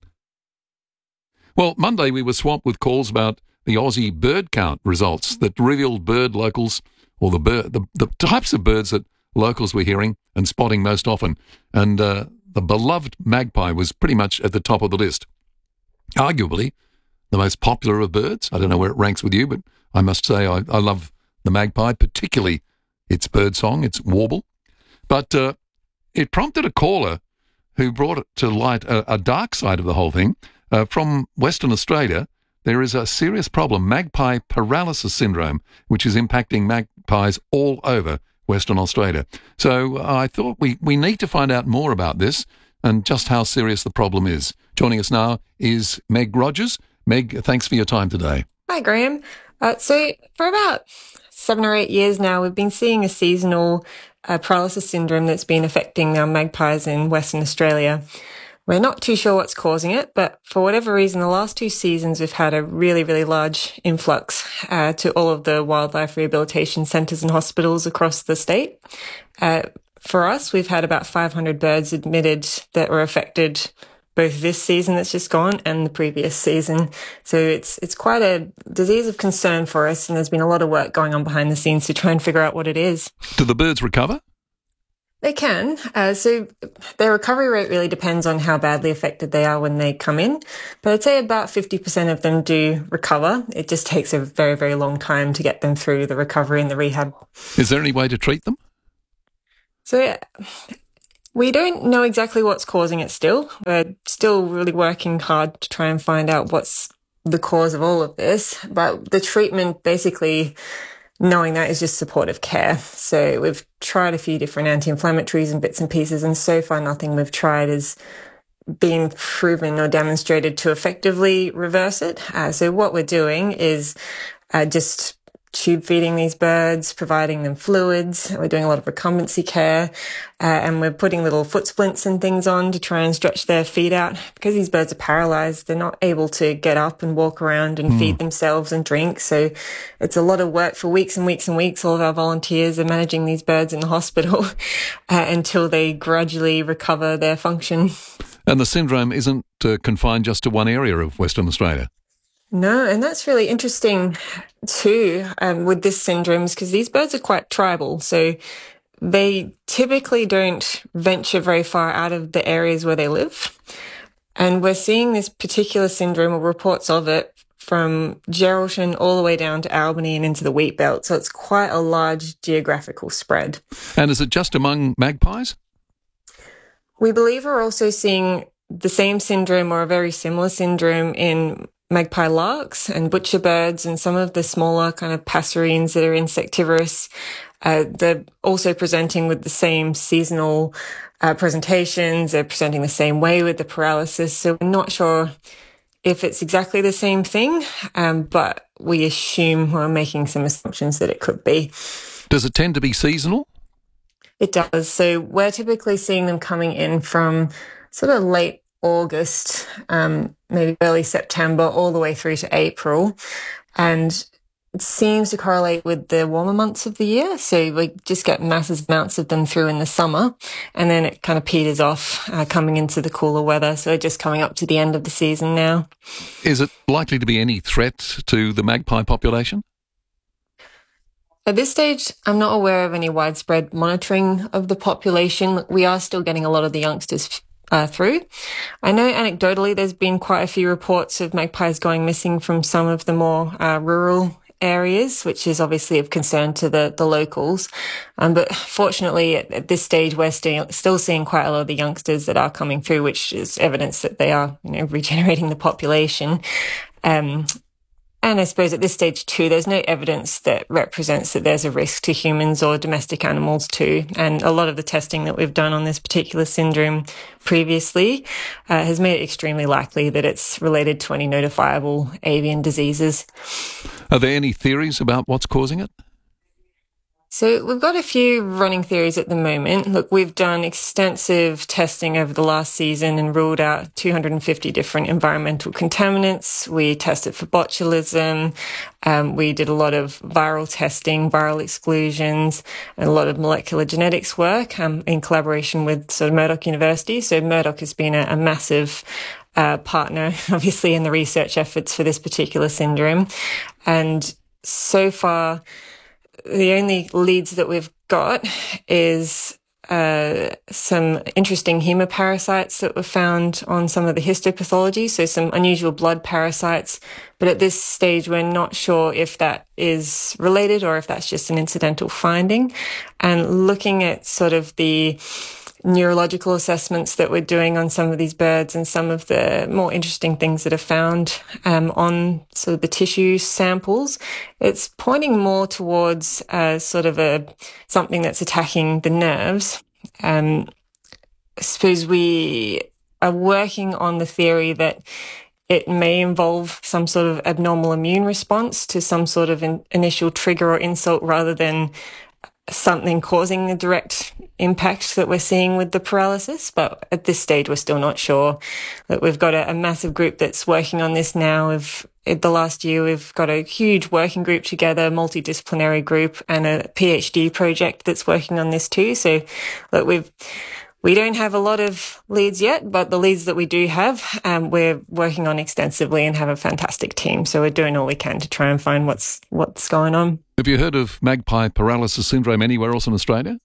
S2: Well, Monday we were swamped with calls about the Aussie bird count results that revealed bird locals, or the, bird, the, the types of birds that locals were hearing and spotting most often. And uh, the beloved magpie was pretty much at the top of the list. Arguably the most popular of birds. I don't know where it ranks with you, but I must say I, I love the magpie, particularly its bird song, its warble. But uh, it prompted a caller who brought it to light a, a dark side of the whole thing. Uh, from Western Australia, there is a serious problem, magpie paralysis syndrome, which is impacting magpies all over Western Australia. So uh, I thought we, we need to find out more about this and just how serious the problem is. Joining us now is Meg Rogers. Meg, thanks for your time today.
S14: Hi, Graham. Uh, so for about seven or eight years now, we've been seeing a seasonal uh, paralysis syndrome that's been affecting our magpies in Western Australia. We're not too sure what's causing it, but for whatever reason, the last two seasons we've had a really, really large influx uh, to all of the wildlife rehabilitation centres and hospitals across the state. Uh, for us, we've had about five hundred birds admitted that were affected both this season that's just gone and the previous season. So it's it's quite a disease of concern for us, and there's been a lot of work going on behind the scenes to try and figure out what it is.
S2: Do the birds recover?
S14: They can. Uh, so their recovery rate really depends on how badly affected they are when they come in. But I'd say about fifty percent of them do recover. It just takes a very, very long time to get them through the recovery and the rehab.
S2: Is there any way to treat them?
S14: So yeah, we don't know exactly what's causing it still. We're still really working hard to try and find out what's the cause of all of this. But the treatment, basically, knowing that, is just supportive care. So we've tried a few different anti-inflammatories and bits and pieces, and so far nothing we've tried has been proven or demonstrated to effectively reverse it. Uh, so what we're doing is uh, just tube feeding these birds, providing them fluids. We're doing a lot of recumbency care, uh, and we're putting little foot splints and things on to try and stretch their feet out. Because these birds are paralyzed, they're not able to get up and walk around and mm. feed themselves and drink. So it's a lot of work for weeks and weeks and weeks. All of our volunteers are managing these birds in the hospital uh, until they gradually recover their function.
S2: And the syndrome isn't uh, confined just to one area of Western Australia.
S14: No, and that's really interesting too, um, with this syndrome, because these birds are quite tribal. So they typically don't venture very far out of the areas where they live. And we're seeing this particular syndrome, or reports of it, from Geraldton all the way down to Albany and into the wheat belt. So it's quite a large geographical spread.
S2: And is it just among magpies?
S14: We believe we're also seeing the same syndrome or a very similar syndrome in magpie larks and butcher birds and some of the smaller kind of passerines that are insectivorous. Uh, they're also presenting with the same seasonal uh, presentations. They're presenting the same way with the paralysis. So we're not sure if it's exactly the same thing, um, but we assume, we're making some assumptions that it could be.
S2: Does it tend to be seasonal?
S14: It does. So we're typically seeing them coming in from sort of late August, um, maybe early September, all the way through to April. And it seems to correlate with the warmer months of the year. So we just get massive amounts of them through in the summer, and then it kind of peters off uh, coming into the cooler weather. So we're just coming up to the end of the season now.
S2: Is it likely to be any threat to the magpie population?
S14: At this stage, I'm not aware of any widespread monitoring of the population. We are still getting a lot of the youngsters Uh, through. I know anecdotally there's been quite a few reports of magpies going missing from some of the more uh, rural areas, which is obviously of concern to the, the locals. Um, but fortunately, at, at this stage, we're still, still seeing quite a lot of the youngsters that are coming through, which is evidence that they are, you know, regenerating the population. Um, And I suppose at this stage too, there's no evidence that represents that there's a risk to humans or domestic animals too. And a lot of the testing that we've done on this particular syndrome previously uh, has made it extremely likely that it's related to any notifiable avian diseases.
S2: Are there any theories about what's causing it?
S14: So we've got a few running theories at the moment. Look, we've done extensive testing over the last season and ruled out two hundred fifty different environmental contaminants. We tested for botulism. Um, we did a lot of viral testing, viral exclusions, and a lot of molecular genetics work um, in collaboration with sort of Murdoch University. So Murdoch has been a, a massive uh, partner, obviously, in the research efforts for this particular syndrome. And so far, the only leads that we've got is uh, some interesting hemoparasites that were found on some of the histopathology, so some unusual blood parasites. But at this stage, we're not sure if that is related or if that's just an incidental finding. And looking at sort of the neurological assessments that we're doing on some of these birds and some of the more interesting things that are found um, on sort of the tissue samples, it's pointing more towards uh, sort of a something that's attacking the nerves. Um, I suppose we are working on the theory that it may involve some sort of abnormal immune response to some sort of in- initial trigger or insult rather than something causing a direct impact that we're seeing with the paralysis, but at this stage we're still not sure. That we've got a, a massive group that's working on this now. We've, in the last year we've got a huge working group together, multidisciplinary group, and a PhD project that's working on this too. So that we've We don't have a lot of leads yet, but the leads that we do have, um, we're working on extensively and have a fantastic team. So we're doing all we can to try and find what's what's going on.
S2: Have you heard of magpie paralysis syndrome anywhere else in Australia?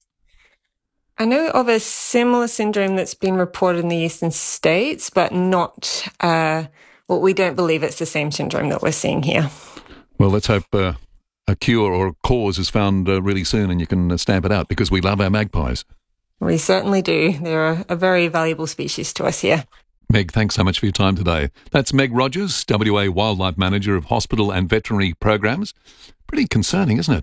S14: I know of a similar syndrome that's been reported in the eastern states, but not, uh, well, we don't believe it's the same syndrome that we're seeing here.
S2: Well, let's hope uh, a cure or a cause is found uh, really soon and you can uh, stamp it out, because we love our magpies.
S14: We certainly do. They're a very valuable species to us here.
S2: Meg, thanks so much for your time today. That's Meg Rogers, W A Wildlife Manager of Hospital and Veterinary Programs. Pretty concerning, isn't it?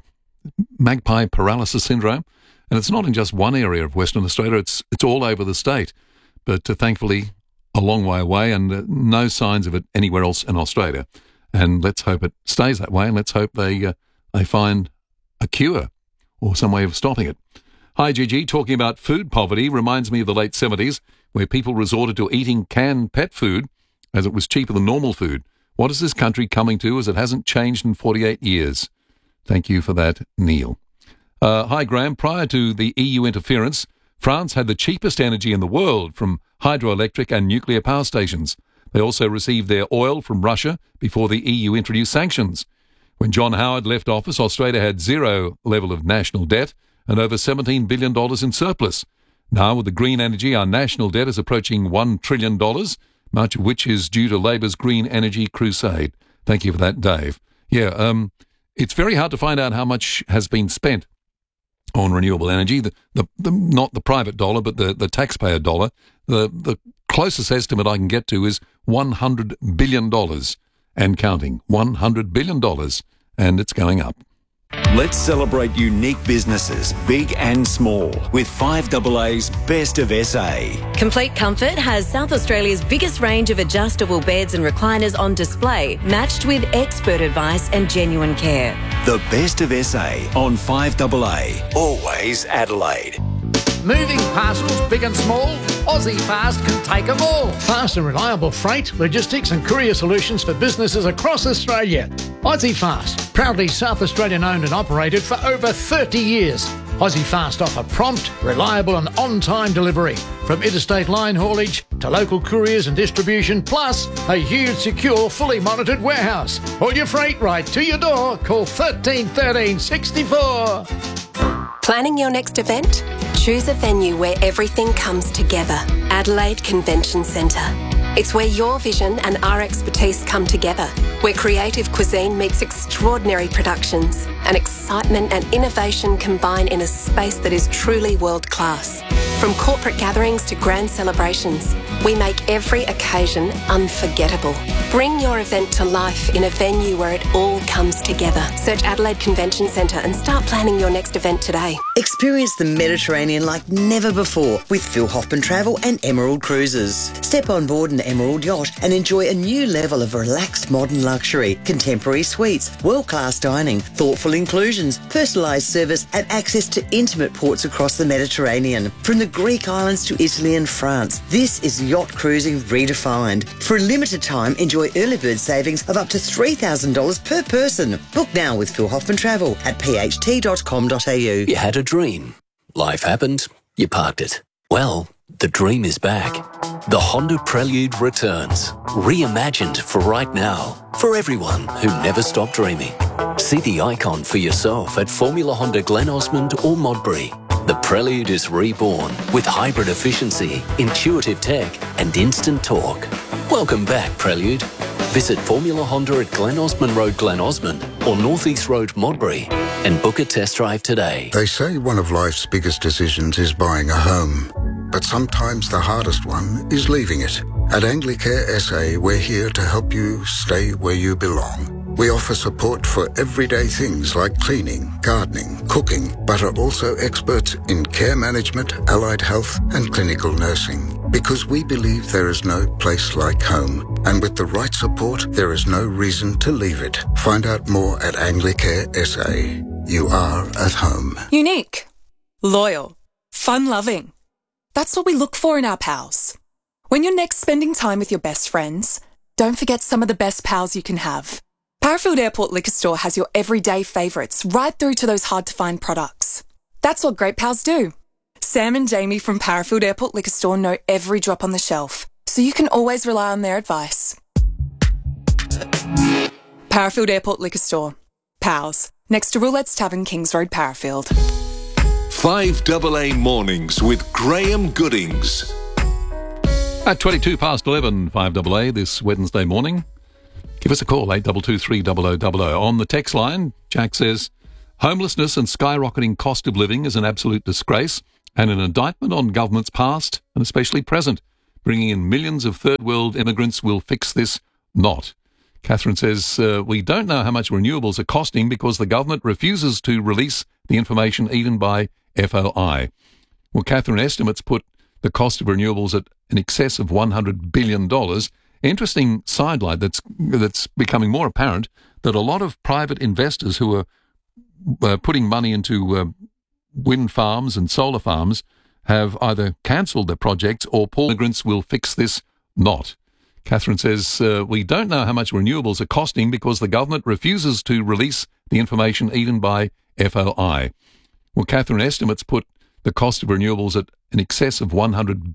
S2: Magpie paralysis syndrome. And it's not in just one area of Western Australia, it's it's all over the state. But uh, thankfully, a long way away, and uh, no signs of it anywhere else in Australia. And let's hope it stays that way, and let's hope they, uh, they find a cure or some way of stopping it. Hi, Gigi. Talking about food poverty reminds me of the late seventies, where people resorted to eating canned pet food as it was cheaper than normal food. What is this country coming to, as it hasn't changed in forty-eight years? Thank you for that, Neil. Uh, hi, Graham. Prior to the E U interference, France had the cheapest energy in the world from hydroelectric and nuclear power stations. They also received their oil from Russia before the E U introduced sanctions. When John Howard left office, Australia had zero level of national debt and over seventeen billion dollars in surplus. Now, with the green energy, our national debt is approaching one trillion dollars, much of which is due to Labor's green energy crusade. Thank you for that, Dave. Yeah, um, it's very hard to find out how much has been spent on renewable energy, the, the, the not the private dollar, but the, the taxpayer dollar. The, the closest estimate I can get to is one hundred billion dollars and counting. one hundred billion dollars, and it's going up.
S1: Let's celebrate unique businesses, big and small, with five A A's Best of S A.
S15: Complete Comfort has South Australia's biggest range of adjustable beds and recliners on display, matched with expert advice and genuine care.
S1: The Best of S A on five A A. Always Adelaide.
S16: Moving parcels, big and small, Aussie Fast can take them all. Fast and reliable freight, logistics and courier solutions for businesses across Australia. Aussie Fast, proudly South Australian owned and operated for over thirty years. Aussie Fast offer prompt, reliable and on-time delivery, from interstate line haulage to local couriers and distribution, plus a huge, secure, fully monitored warehouse. All your freight right to your door. Call thirteen thirteen sixty-four.
S17: Planning your next event? Choose a venue where everything comes together. Adelaide Convention Centre. It's where your vision and our expertise come together, where creative cuisine meets extraordinary productions, and excitement and innovation combine in a space that is truly world-class. From corporate gatherings to grand celebrations, we make every occasion unforgettable. Bring your event to life in a venue where it all comes together. Search Adelaide Convention Centre and start planning your next event today.
S18: Experience the Mediterranean like never before with Phil Hoffman Travel and Emerald Cruises. Step on board an Emerald yacht and enjoy a new level of relaxed modern luxury, contemporary suites, world-class dining, thoughtful inclusions, personalised service and access to intimate ports across the Mediterranean. From the Greek islands to Italy and France, this is yacht cruising redefined. For a limited time, enjoy early bird savings of up to three thousand dollars per person. Book now with Phil Hoffman Travel at p h t dot com dot a u.
S19: You had a dream. Life happened. You parked it. Well, the dream is back. The Honda Prelude returns. Reimagined for right now. For everyone who never stopped dreaming. See the icon for yourself at Formula Honda Glen Osmond or Modbury. The Prelude is reborn with hybrid efficiency, intuitive tech and instant torque. Welcome back, Prelude. Visit Formula Honda at Glen Osmond Road, Glen Osmond or North East Road, Modbury and book a test drive today.
S20: They say one of life's biggest decisions is buying a home, but sometimes the hardest one is leaving it. At Anglicare S A, we're here to help you stay where you belong. We offer support for everyday things like cleaning, gardening, cooking, but are also experts in care management, allied health and clinical nursing. Because we believe there is no place like home, and with the right support, there is no reason to leave it. Find out more at Anglicare S A. You are at home.
S21: Unique. Loyal.
S3: Fun-loving. That's what we look for in our pals. When you're next spending time with your best friends, don't forget some of the best pals you can have. Parafield Airport Liquor Store has your everyday favourites right through to those hard-to-find products. That's what great pals do. Sam and Jamie from Parafield Airport Liquor Store know every drop on the shelf, so you can always rely on their advice. Parafield Airport Liquor Store. Pals. Next to Roulette's Tavern, Kings Road, Parafield.
S4: five A A Mornings with Graham Goodings.
S2: At twenty-two past eleven, five A A this Wednesday morning. Give us a call, eight two two three zero zero zero zero. On the text line, Jack says, homelessness and skyrocketing cost of living is an absolute disgrace and an indictment on governments past and especially present. Bringing in millions of third world immigrants will fix this not. Catherine says, uh, we don't know how much renewables are costing because the government refuses to release the information even by F O I. Well, Catherine, estimates put the cost of renewables at in excess of one hundred billion dollars. Interesting sidelight that's that's becoming more apparent, that a lot of private investors who are uh, putting money into uh, wind farms and solar farms have either cancelled their projects or poor immigrants will fix this not. Catherine says, uh, we don't know how much renewables are costing because the government refuses to release the information even by F O I. Well, Catherine, estimates put the cost of renewables at in excess of one hundred